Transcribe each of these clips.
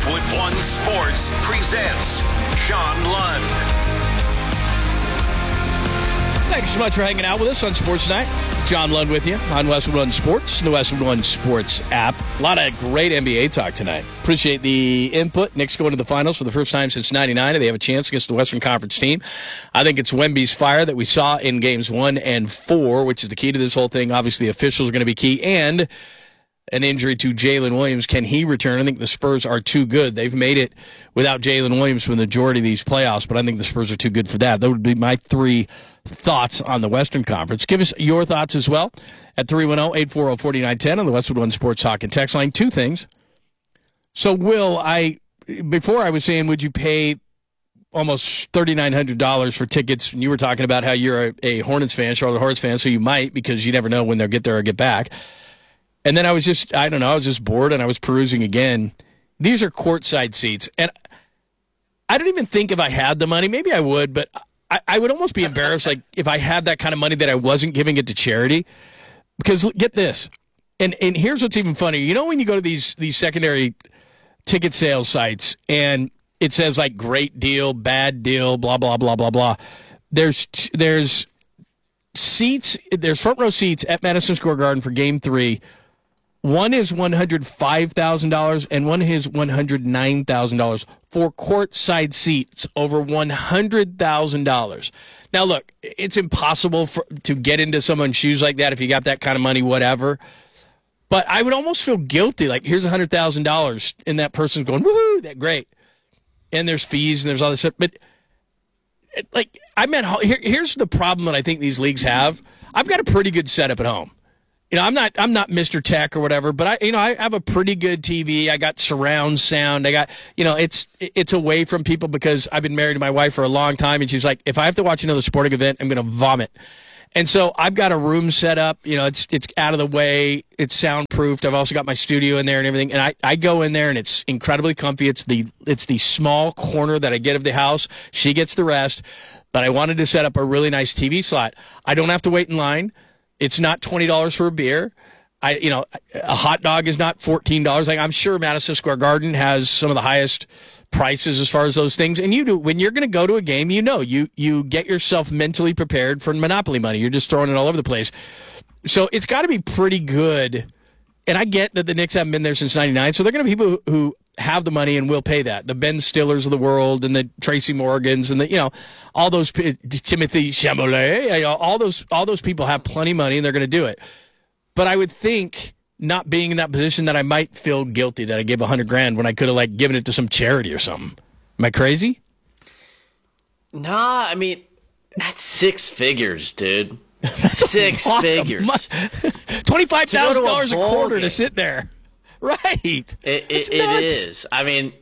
Westwood One Sports presents John Lund. Thanks so much for hanging out with us on Sports Night. John Lund with you on Westwood One Sports, the Westwood One Sports app. A lot of great NBA talk tonight. Appreciate the input. Knicks going to the finals for the first time since '99, and they have a chance against the Western Conference team. I think it's Wemby's fire that we saw in games 1 and 4, which is the key to this whole thing. Obviously, officials are going to be key, and an injury to Jalen Williams. Can he return? I think the Spurs are too good. They've made it without Jalen Williams for the majority of these playoffs, but I think the Spurs are too good for that. That would be my three thoughts on the Western Conference. Give us your thoughts as well at 310-840-4910 on the Westwood One Sports Talk and Text line. Two things. So, Will, before I was saying, would you pay almost $3,900 for tickets? And you were talking about how you're a Hornets fan, Charlotte Hornets fan, so you might, because you never know when they'll get there or get back. And then I was just bored, and I was perusing again. These are courtside seats. And I don't even think if I had the money, maybe I would, but I would almost be embarrassed, like, if I had that kind of money that I wasn't giving it to charity. Because get this, and here's what's even funny. You know when you go to these secondary ticket sales sites, and it says, like, great deal, bad deal, blah, blah, blah, blah, blah. There's seats, there's front row seats at Madison Square Garden for Game 3. One is $105,000 and one is $109,000 for courtside seats over $100,000. Now, look, it's impossible to get into someone's shoes like that if you got that kind of money, whatever. But I would almost feel guilty. Like, here's $100,000, and that person's going, woohoo, that's great. And there's fees and there's all this stuff. But, like, here's the problem that I think these leagues have. I've got a pretty good setup at home. You know, I'm not Mr. Tech or whatever, but I have a pretty good TV. I got surround sound. I got, it's away from people because I've been married to my wife for a long time, and she's like, if I have to watch another sporting event, I'm going to vomit. And so I've got a room set up. It's out of the way. It's soundproofed. I've also got my studio in there and everything. And I go in there, and it's incredibly comfy. It's the small corner that I get of the house. She gets the rest. But I wanted to set up a really nice TV slot. I don't have to wait in line. It's not $20 for a beer. A hot dog is not $14. Like, I'm sure Madison Square Garden has some of the highest prices as far as those things. And you do, when you're going to go to a game, you get yourself mentally prepared for Monopoly money. You're just throwing it all over the place. So it's got to be pretty good. And I get that the Knicks haven't been there since '99, so they're going to be people who have the money and will pay that. The Ben Stillers of the world and the Tracy Morgans and all those, Timothy Chalamet, all those people have plenty of money and they're going to do it. But I would think, not being in that position, that I might feel guilty that I gave $100,000 when I could have given it to some charity or something. Am I crazy? Nah, I mean, that's six figures, dude. Six figures. $25,000 a quarter to sit there. Right. It is. I mean,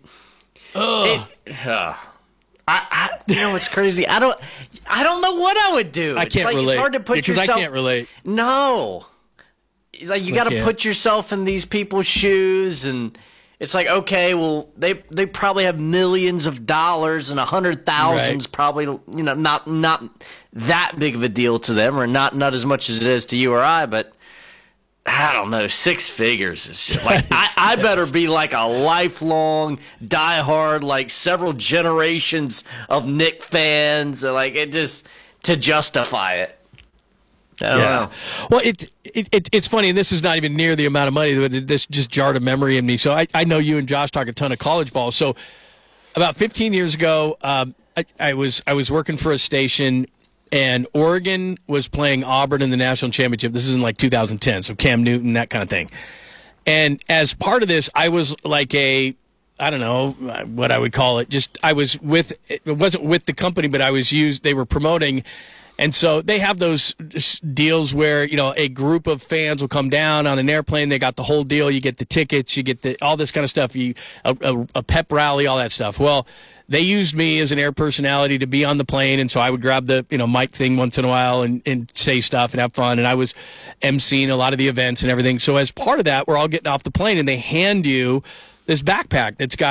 what's crazy? I don't know what I would do. I can't relate. It's hard to put yourself. I can't relate. No. It's like you got to put yourself in these people's shoes, and it's like, okay, well, they probably have millions of dollars, and 100,000's probably not that big of a deal to them, or not as much as it is to you or I, but I don't know, six figures is just like I better be like a lifelong diehard, like several generations of Knick fans, like it just to justify it. I don't know. Well, it's funny, and this is not even near the amount of money, but this just jarred a memory in me. So I know you and Josh talk a ton of college ball. So about 15 years ago, I was working for a station, and Oregon was playing Auburn in the national championship. This is in 2010, so Cam Newton, that kind of thing. And as part of this, I was like I don't know what I would call it. I was it wasn't with the company, but they were promoting. And so they have those deals where, a group of fans will come down on an airplane. They got the whole deal. You get the tickets. You get all this kind of stuff. A pep rally, all that stuff. Well, they used me as an air personality to be on the plane, and so I would grab the mic thing once in a while and say stuff and have fun. And I was emceeing a lot of the events and everything. So as part of that, we're all getting off the plane, and they hand you this backpack that's got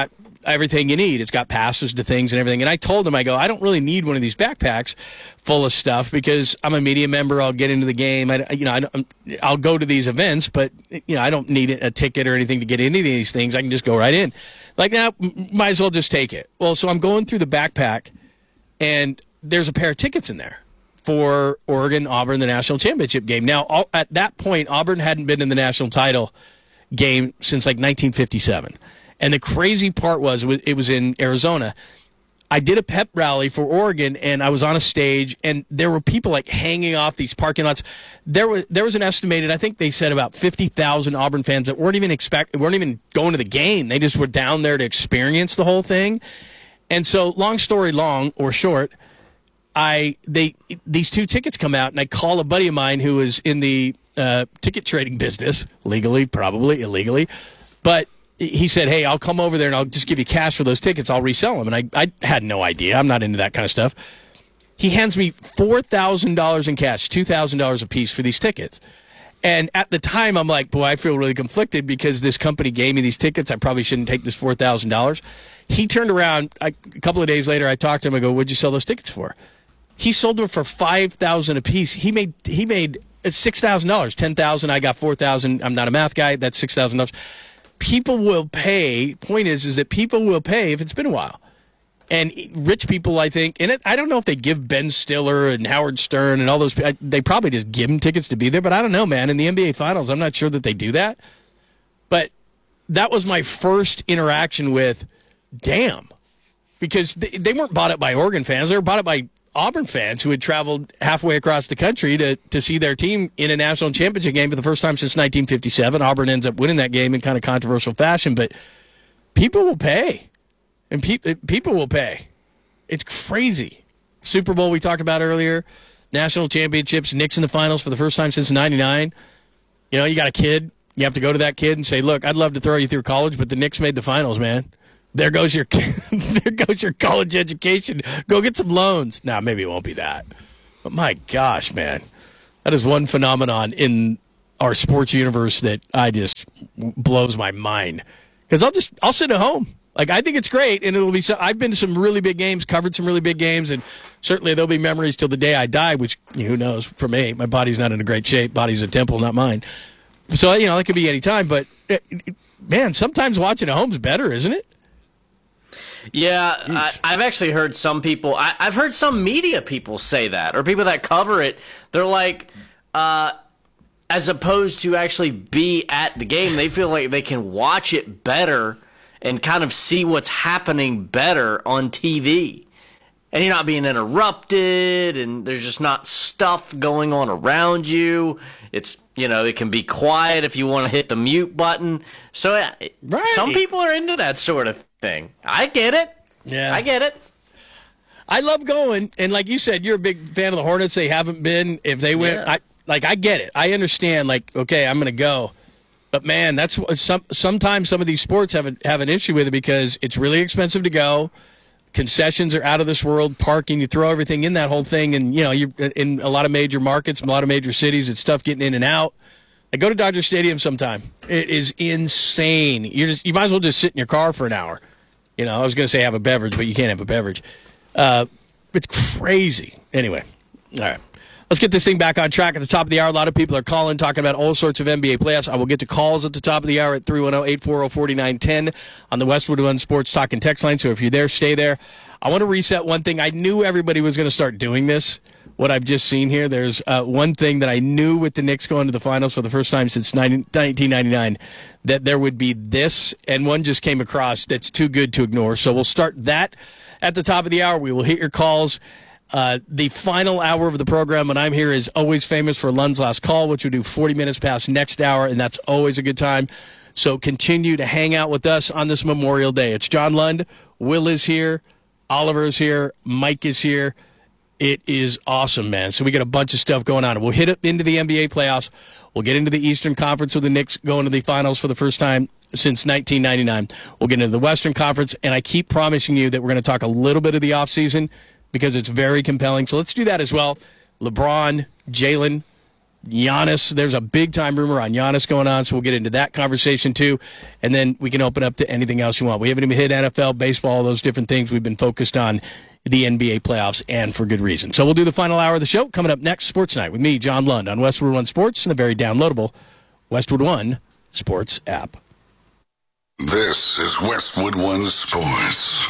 everything you need. It's got passes to things and everything. And I told him, I go, I don't really need one of these backpacks full of stuff because I'm a media member. I'll get into the game. I'll go to these events, but I don't need a ticket or anything to get into these things. I can just go right in. Like, now, might as well just take it. Well, so I'm going through the backpack, and there's a pair of tickets in there for Oregon-Auburn, the national championship game. Now, at that point, Auburn hadn't been in the national title game since like 1957. And the crazy part was, it was in Arizona. I did a pep rally for Oregon, and I was on a stage, and there were people like hanging off these parking lots. There was an estimated, I think they said about 50,000 Auburn fans that weren't even going to the game. They just were down there to experience the whole thing. And so, long story long or short, these two tickets come out, and I call a buddy of mine who is in the ticket trading business, legally, probably illegally, but he said, hey, I'll come over there and I'll just give you cash for those tickets. I'll resell them. And I had no idea. I'm not into that kind of stuff. He hands me $4,000 in cash, $2,000 a piece for these tickets. And at the time, I'm like, boy, I feel really conflicted because this company gave me these tickets. I probably shouldn't take this $4,000. He turned around a couple of days later. I talked to him. I go, what'd you sell those tickets for? He sold them for $5,000 a piece. He made it's $6,000, $10,000. I got $4,000. I'm not a math guy. That's $6,000. People will pay. Point is that people will pay if it's been a while. And rich people, I think, and I don't know if they give Ben Stiller and Howard Stern and all those. They probably just give them tickets to be there, but I don't know, man. In the NBA Finals, I'm not sure that they do that. But that was my first interaction with, damn, because they weren't bought up by Oregon fans. They were bought up by Auburn fans who had traveled halfway across the country to see their team in a national championship game for the first time since 1957. Auburn ends up winning that game in kind of controversial fashion, but people will pay, and people will pay. It's crazy. Super Bowl we talked about earlier, national championships, Knicks in the finals for the first time since '99. You got a kid, you have to go to that kid and say, look, I'd love to throw you through college, but the Knicks made the finals, man. There goes your college education. Go get some loans. Now, maybe it won't be that. But my gosh, man. That is one phenomenon in our sports universe that blows my mind. Because I'll sit at home. Like, I think it's great, and it'll be I've been to some really big games, covered some really big games, and certainly there'll be memories till the day I die, which, who knows, for me. My body's not in a great shape. Body's a temple, not mine. So, that could be any time. But, man, sometimes watching at home's better, isn't it? Yeah, I've actually heard some people, I've heard some media people say that, or people that cover it. They're like, as opposed to actually be at the game, they feel like they can watch it better and kind of see what's happening better on TV. And you're not being interrupted, and there's just not stuff going on around you. It's, it can be quiet if you want to hit the mute button. So Some people are into that sort of thing. I get it. Yeah. I get it. I love going, and like you said, you're a big fan of the Hornets. They haven't been. If they win, yeah. I get it. I understand, like, okay, I'm going to go. But, man, that's sometimes some of these sports have an issue with it because it's really expensive to go. Concessions are out of this world. Parking, you throw everything in that whole thing, and you're in a lot of major markets, a lot of major cities. It's tough getting in and out. I go to Dodger Stadium sometime. It is insane. You might as well just sit in your car for an hour. I was going to say have a beverage, but you can't have a beverage. It's crazy. Anyway, all right. Let's get this thing back on track at the top of the hour. A lot of people are calling, talking about all sorts of NBA playoffs. I will get to calls at the top of the hour at 310-840-4910 on the Westwood One Sports Talk and Text line. So if you're there, stay there. I want to reset one thing. I knew everybody was going to start doing this, what I've just seen here. There's one thing that I knew with the Knicks going to the finals for the first time since 1999, that there would be this, and one just came across that's too good to ignore. So we'll start that at the top of the hour. We will hit your calls. The final hour of the program when I'm here is always famous for Lund's Last Call, which we do 40 minutes past next hour, and that's always a good time. So continue to hang out with us on this Memorial Day. It's John Lund. Will is here. Oliver is here. Mike is here. It is awesome, man. So we got a bunch of stuff going on. We'll hit it into the NBA playoffs. We'll get into the Eastern Conference with the Knicks going to the finals for the first time since 1999. We'll get into the Western Conference, and I keep promising you that we're going to talk a little bit of the offseason because it's very compelling. So let's do that as well. LeBron, Jalen, Giannis, there's a big-time rumor on Giannis going on, so we'll get into that conversation too, and then we can open up to anything else you want. We haven't even hit NFL, baseball, all those different things. We've been focused on the NBA playoffs, and for good reason. So we'll do the final hour of the show coming up next, Sports Night, with me, John Lund, on Westwood One Sports and the very downloadable Westwood One Sports app. This is Westwood One Sports.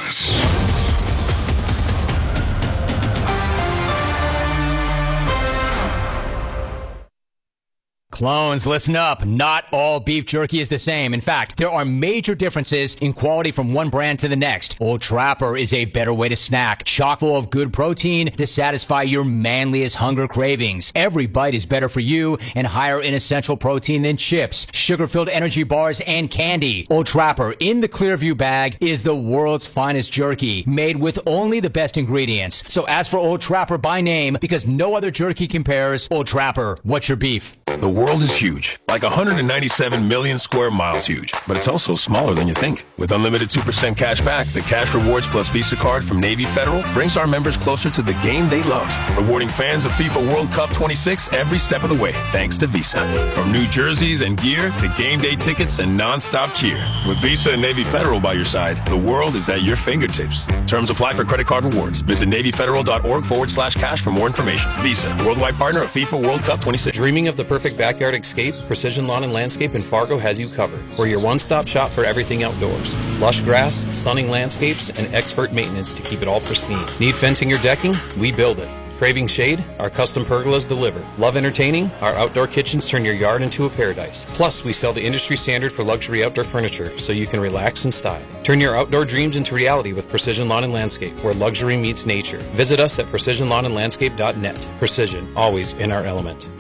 Clones, listen up. Not all beef jerky is the same. In fact, there are major differences in quality from one brand to the next. Old Trapper is a better way to snack, chock full of good protein to satisfy your manliest hunger cravings. Every bite is better for you and higher in essential protein than chips, sugar-filled energy bars, and candy. Old Trapper in the Clearview bag is the world's finest jerky, made with only the best ingredients. So ask for Old Trapper by name because no other jerky compares. Old Trapper, what's your beef? The world is huge, like 197 million square miles huge, but it's also smaller than you think. With unlimited 2% cash back, the Cash Rewards Plus Visa card from Navy Federal brings our members closer to the game they love, rewarding fans of FIFA World Cup 26 every step of the way, thanks to Visa. From new jerseys and gear to game day tickets and non-stop cheer. With Visa and Navy Federal by your side, the world is at your fingertips. Terms apply for credit card rewards. Visit NavyFederal.org/cash for more information. Visa, worldwide partner of FIFA World Cup 26. Dreaming of the perfect backyard escape? Precision Lawn and Landscape in Fargo has you covered. We're your one-stop shop for everything outdoors. Lush grass, stunning landscapes, and expert maintenance to keep it all pristine. Need fencing or decking? We build it. Craving shade? Our custom pergolas deliver. Love entertaining? Our outdoor kitchens turn your yard into a paradise. Plus, we sell the industry standard for luxury outdoor furniture so you can relax in style. Turn your outdoor dreams into reality with Precision Lawn and Landscape, where luxury meets nature. Visit us at precisionlawnandlandscape.net. Precision, always in our element.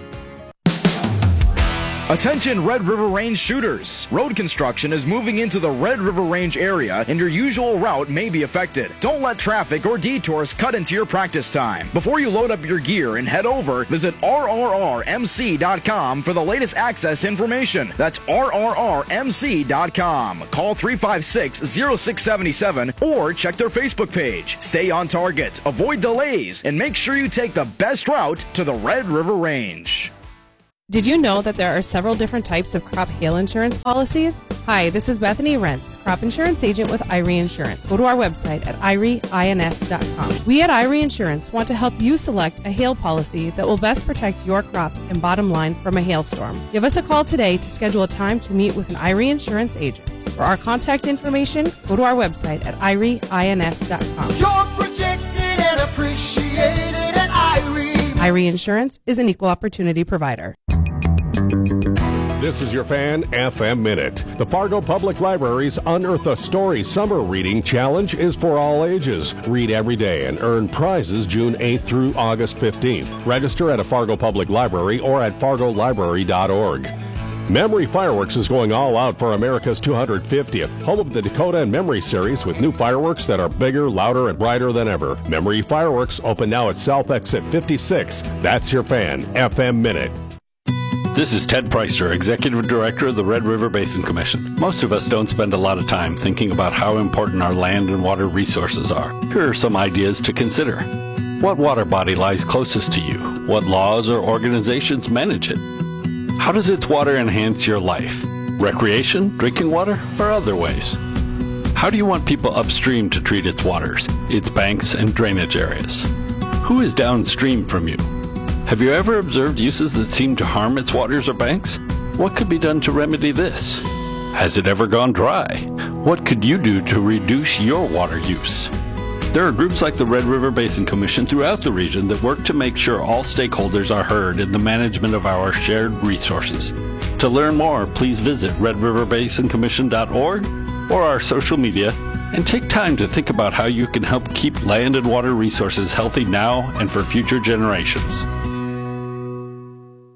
Attention Red River Range shooters. Road construction is moving into the Red River Range area and your usual route may be affected. Don't let traffic or detours cut into your practice time. Before you load up your gear and head over, visit rrrmc.com for the latest access information. That's rrrmc.com. Call 356-0677 or check their Facebook page. Stay on target, avoid delays, and make sure you take the best route to the Red River Range. Did you know that there are several different types of crop hail insurance policies? Hi, this is Bethany Rentz, crop insurance agent with Irie Insurance. Go to our website at irieins.com. We at Irie Insurance want to help you select a hail policy that will best protect your crops and bottom line from a hailstorm. Give us a call today to schedule a time to meet with an Irie Insurance agent. For our contact information, go to our website at irieins.com. You're protected and appreciated at Irie. Irie Insurance is an equal opportunity provider. This is your Fan FM Minute. The Fargo Public Library's Unearth a Story Summer Reading Challenge is for all ages. Read every day and earn prizes June 8th through August 15th. Register at a Fargo Public Library or at fargolibrary.org. Memory Fireworks is going all out for America's 250th, home of the Dakota and Memory series with new fireworks that are bigger, louder, and brighter than ever. Memory Fireworks open now at South Exit 56. That's your Fan FM Minute. This is Ted Preister, Executive Director of the Red River Basin Commission. Most of us don't spend a lot of time thinking about how important our land and water resources are. Here are some ideas to consider. What water body lies closest to you? What laws or organizations manage it? How does its water enhance your life? Recreation, drinking water, or other ways? How do you want people upstream to treat its waters, its banks and drainage areas? Who is downstream from you? Have you ever observed uses that seem to harm its waters or banks? What could be done to remedy this? Has it ever gone dry? What could you do to reduce your water use? There are groups like the Red River Basin Commission throughout the region that work to make sure all stakeholders are heard in the management of our shared resources. To learn more, please visit redriverbasincommission.org or our social media and take time to think about how you can help keep land and water resources healthy now and for future generations.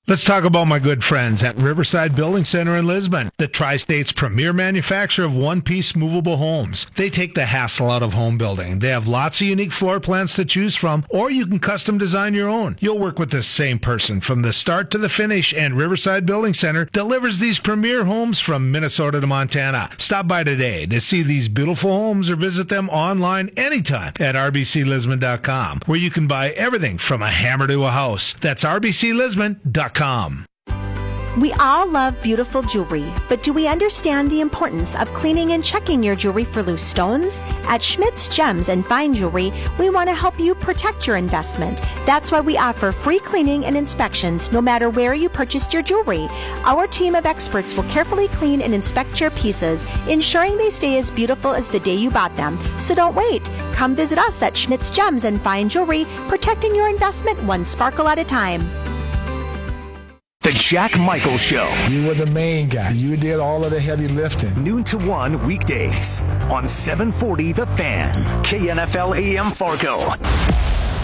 Let's talk about my good friends at Riverside Building Center in Lisbon, the Tri-State's premier manufacturer of one-piece movable homes. They take the hassle out of home building. They have lots of unique floor plans to choose from, or you can custom design your own. You'll work with the same person from the start to the finish, and Riverside Building Center delivers these premier homes from Minnesota to Montana. Stop by today to see these beautiful homes or visit them online anytime at rbclisbon.com, where you can buy everything from a hammer to a house. That's rbclisbon.com. We all love beautiful jewelry, but do we understand the importance of cleaning and checking your jewelry for loose stones? At Schmidt's Gems and Fine Jewelry, we want to help you protect your investment. That's why we offer free cleaning and inspections no matter where you purchased your jewelry. Our team of experts will carefully clean and inspect your pieces, ensuring they stay as beautiful as the day you bought them. So don't wait. Come visit us at Schmidt's Gems and Fine Jewelry, protecting your investment one sparkle at a time. The Jack Michael Show. You were the main guy. You did all of the heavy lifting. Noon to 1 weekdays on 740 The Fan. KNFL AM Fargo.